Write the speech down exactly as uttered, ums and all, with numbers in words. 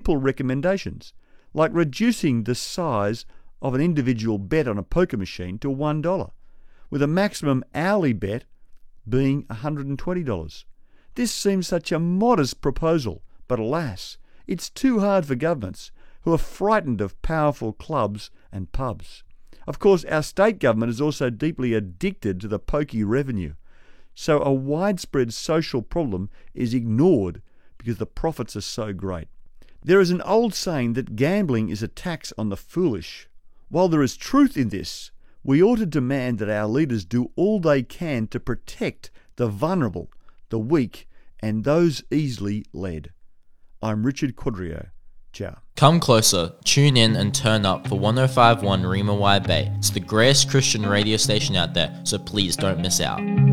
simple recommendations, like reducing the size of an individual bet on a poker machine to one dollar, with a maximum hourly bet being one hundred twenty dollars. This seems such a modest proposal, but alas, it's too hard for governments who are frightened of powerful clubs and pubs. Of course, our state government is also deeply addicted to the pokey revenue, so a widespread social problem is ignored because the profits are so great. There is an old saying that gambling is a tax on the foolish. While there is truth in this, we ought to demand that our leaders do all they can to protect the vulnerable, the weak, and those easily led. I'm Richard Quadrio. Ciao. Come closer, tune in and turn up for one oh five point one Rima Y Bay. It's the greatest Christian radio station out there, so please don't miss out.